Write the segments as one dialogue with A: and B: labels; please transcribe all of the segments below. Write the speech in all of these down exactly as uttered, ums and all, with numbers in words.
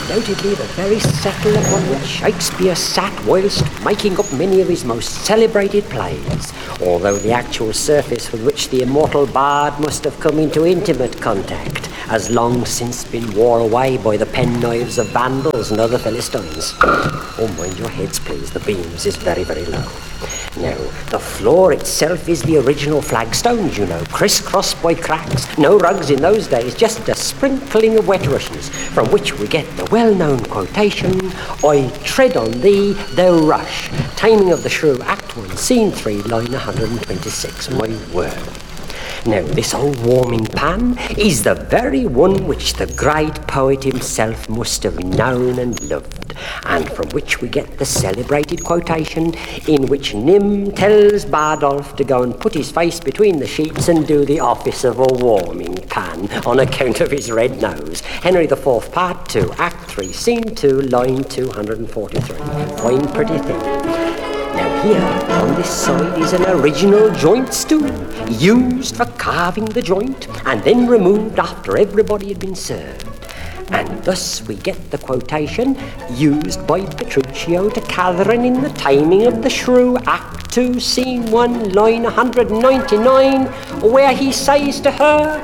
A: undoubtedly the very settle upon which Shakespeare sat whilst making up many of his most celebrated plays, although the actual surface with which the immortal bard must have come into intimate contact has long since been worn away by the penknives of vandals and other Philistines. Oh, mind your heads, please, the beams is very, very low. Now, the floor itself is the original flagstones, you know, criss-crossed by cracks. No rugs in those days, just a sprinkling of wet rushes, from which we get the well-known quotation, "I tread on thee, thou rush." Taming of the Shrew, Act one, Scene three, line one hundred twenty-six, my word. Now, this old warming pan is the very one which the great poet himself must have known and loved, and from which we get the celebrated quotation in which Nym tells Bardolph to go and put his face between the sheets and do the office of a warming pan on account of his red nose. Henry the Fourth, Part two, Act three, Scene two, line two hundred forty-three. Fine pretty thing. Now here, on this side, is an original joint stool, used for carving the joint, and then removed after everybody had been served. And thus we get the quotation used by Petruchio to Catherine in the Taming of the Shrew, Act two, Scene one, line one hundred ninety-nine, where he says to her,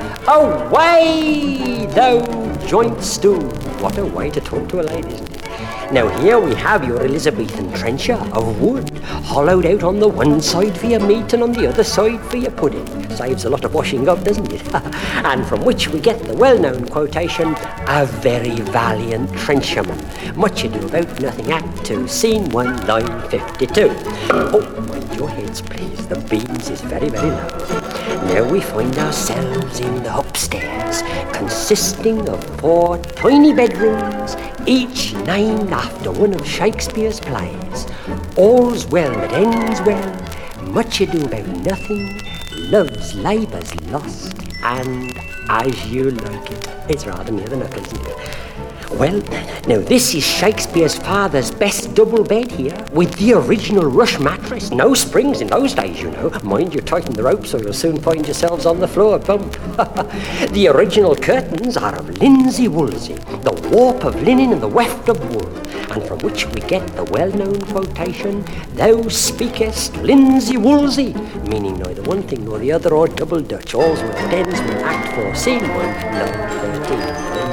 A: "Away, thou joint stool." What a way to talk to a lady, isn't it? Now here we have your Elizabethan trencher of wood, hollowed out on the one side for your meat and on the other side for your pudding. Saves a lot of washing up, doesn't it? And from which we get the well-known quotation, "A very valiant trencherman." Much Ado About Nothing, Act two, Scene one, line fifty-two. Oh, mind your heads, please. The beams is very, very low. Now we find ourselves in the upstairs, consisting of four tiny bedrooms, each named after one of Shakespeare's plays. All's well that ends well, Much Ado About Nothing, Love's Labour's Lost, and As You Like It. It's rather near the knuckle, isn't it? Well, now this is Shakespeare's father's best double bed here, with the original rush mattress. No springs in those days, you know. Mind you tighten the ropes or you'll soon find yourselves on the floor bump. The original curtains are of linsey woolsey, the warp of linen and the weft of wool, and from which we get the well-known quotation, "Thou speakest linsey woolsey," meaning neither one thing nor the other or double Dutch. All's well that ends well, Act four, Scene one, line thirteen.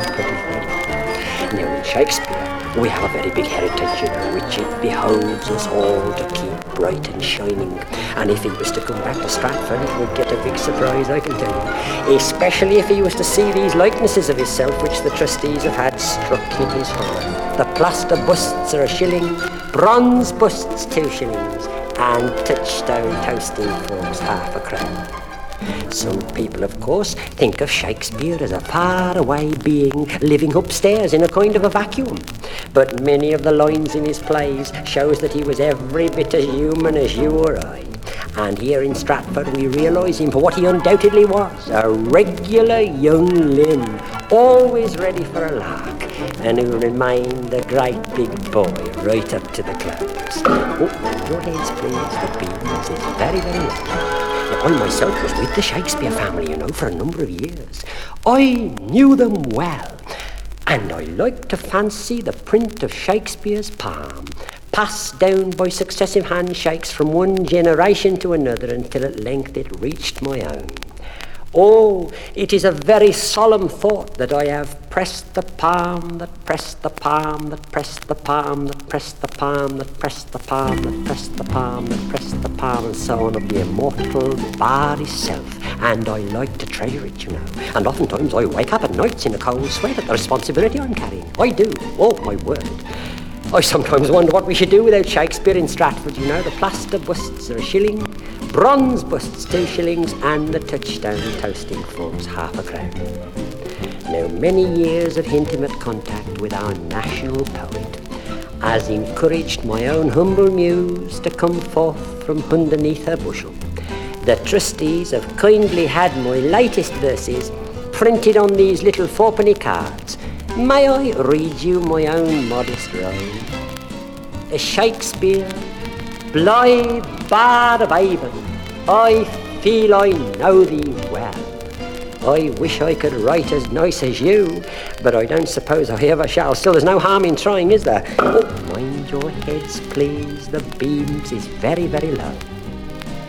A: Now in Shakespeare, we have a very big heritage, you know, which it behoves us all to keep bright and shining. And if he was to come back to Stratford, it would get a big surprise, I can tell you. Especially if he was to see these likenesses of himself which the trustees have had struck in his heart. The plaster busts are a shilling, bronze busts two shillings, and touchstone toasting forms half a crown. Some people, of course, think of Shakespeare as a far-away being living upstairs in a kind of a vacuum. But many of the lines in his plays shows that he was every bit as human as you or I. And here in Stratford we realise him for what he undoubtedly was, a regular young Lynn, always ready for a lark, and who remained a great big boy right up to the close. Oh, your heads, please, the beams is very, very low. Now, I myself was with the Shakespeare family, you know, for a number of years. I knew them well, and I like to fancy the print of Shakespeare's palm, passed down by successive handshakes from one generation to another until at length it reached my own. Oh, it is a very solemn thought that I have pressed the palm, that pressed the palm, that pressed the palm, that pressed the palm, that pressed the palm, that pressed the palm, that pressed the palm, and so on, of the immortal bard himself. And I like to treasure it, you know. And oftentimes I wake up at nights in a cold sweat at the responsibility I'm carrying. I do. Oh, my word. I sometimes wonder what we should do without Shakespeare in Stratford, you know. The plaster busts are a shilling, bronze busts two shillings, and the touchstone toasting forms half a crown. Now, many years of intimate contact with our national poet has encouraged my own humble muse to come forth from underneath her bushel. The trustees have kindly had my latest verses printed on these little fourpenny cards. May I read you my own modest rhyme? A Shakespeare, blithe bard of Avon, I feel I know thee well. I wish I could write as nice as you, but I don't suppose I ever shall. Still, there's no harm in trying, is there? Oh, mind your heads, please. The beams is very, very low.